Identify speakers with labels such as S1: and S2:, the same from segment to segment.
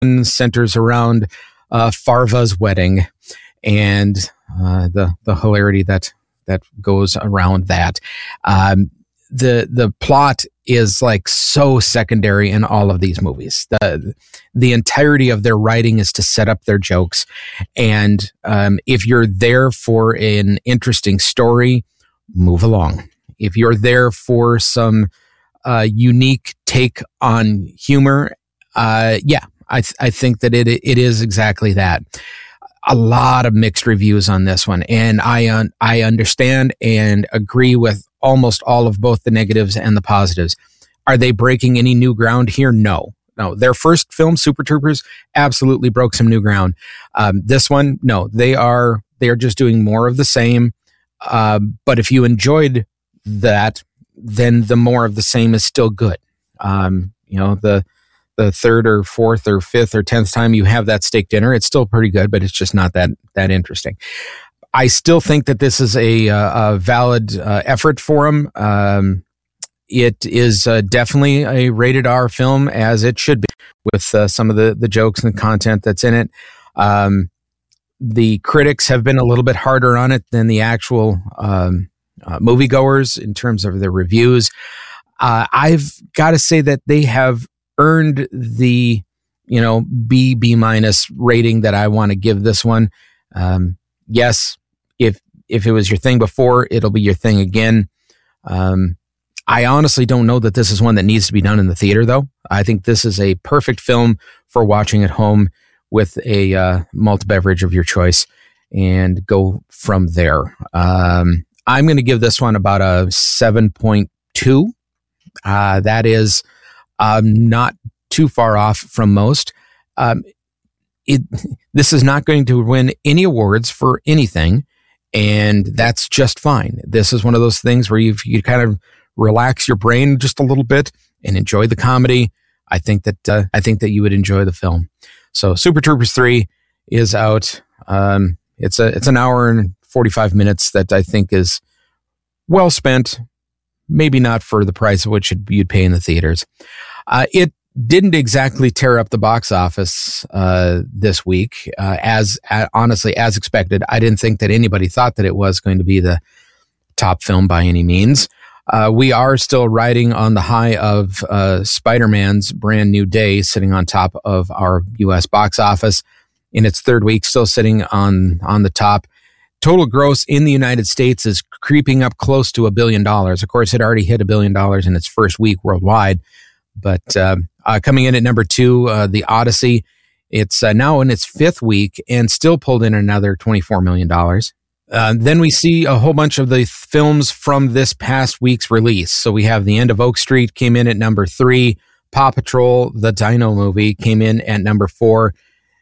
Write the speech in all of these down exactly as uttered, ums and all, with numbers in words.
S1: centers around uh, Farva's wedding and uh, the the hilarity that that goes around that. Um, the the plot is like so secondary in all of these movies. The the entirety of their writing is to set up their jokes, and um, if you're there for an interesting story, move along. If you're there for some uh, unique take on humor, uh, yeah, I th- I think that it it is exactly that. A lot of mixed reviews on this one, and I un- I understand and agree with almost all of both the negatives and the positives. Are they breaking any new ground here? No. No. Their first film, Super Troopers, absolutely broke some new ground. Um, this one, no. They are they are just doing more of the same. Uh, but if you enjoyed that, then the more of the same is still good. Um, you know, the the third or fourth or fifth or tenth time you have that steak dinner, it's still pretty good, but it's just not that that interesting. I still think that this is a, a valid uh, effort for them. Um, it is uh, definitely a rated R film, as it should be, with uh, some of the, the jokes and the content that's in it. Um, the critics have been a little bit harder on it than the actual um, uh, moviegoers in terms of their reviews. Uh, I've got to say that they have earned the, you know, B, B minus rating that I want to give this one. Um, yes, if if it was your thing before, it'll be your thing again. Um, I honestly don't know that this is one that needs to be done in the theater, though. I think this is a perfect film for watching at home with a uh, malt beverage of your choice and go from there. Um, I'm going to give this one about a seven point two. Uh, that is um, not too far off from most. Um, it this is not going to win any awards for anything, and that's just fine. This is one of those things where you you kind of relax your brain just a little bit and enjoy the comedy. I think that uh, I think that you would enjoy the film. So, Super Troopers three is out. Um, it's a it's an hour and forty-five minutes that I think is well spent. Maybe not for the price of which you'd pay in the theaters. Uh, it didn't exactly tear up the box office uh, this week, uh, as uh, honestly as expected. I didn't think that anybody thought that it was going to be the top film by any means. Uh, we are still riding on the high of uh, Spider-Man's Brand New Day, sitting on top of our U S box office in its third week, still sitting on on the top. Total gross in the United States is creeping up close to a billion dollars. Of course, it already hit a billion dollars in its first week worldwide. But uh, uh, coming in at number two, uh, The Odyssey, it's uh, now in its fifth week and still pulled in another twenty-four million dollars. Uh, then we see a whole bunch of the films from this past week's release. So we have The End of Oak Street came in at number three. Paw Patrol, the Dino movie, came in at number four.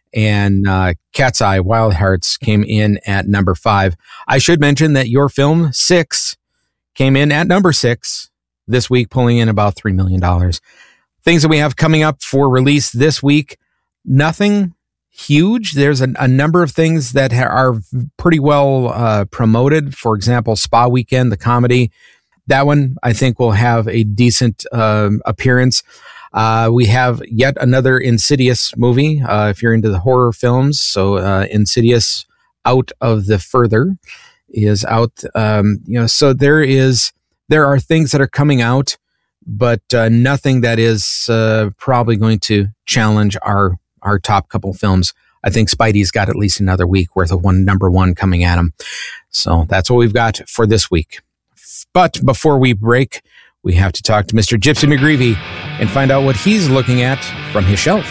S1: And uh, Cat's Eye, Wild Hearts came in at number five. I should mention that your film, Six, came in at number six this week, pulling in about three million dollars. Things that we have coming up for release this week, nothing huge. There's a, a number of things that ha- are pretty well uh, promoted. For example, Spa Weekend, the comedy. That one, I think, will have a decent uh, appearance. Uh, we have yet another Insidious movie, uh, if you're into the horror films. So uh, Insidious Out of the Further is out. Um, you know, so there is there are things that are coming out, but uh, nothing that is uh, probably going to challenge our our top couple films. I think Spidey's got at least another week worth of one number one coming at him. So that's what we've got for this week. But before we break, we have to talk to Mister Gypsy McGreevy and find out what he's looking at from his shelf.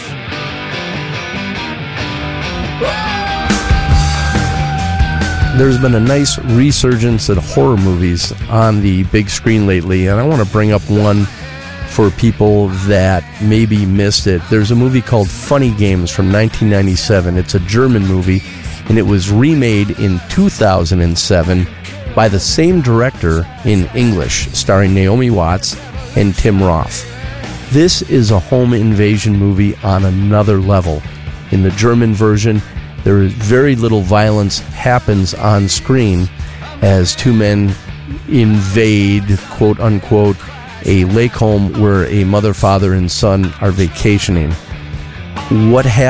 S2: There's been a nice resurgence of horror movies on the big screen lately, and I want to bring up one for people that maybe missed it. There's a movie called Funny Games from nineteen ninety-seven. It's a German movie, and it was remade in two thousand seven by the same director in English, starring Naomi Watts and Tim Roth. This is a home invasion movie on another level. In the German version, there is very little violence happens on screen as two men invade, quote unquote, a lake home where a mother, father, and son are vacationing. what happened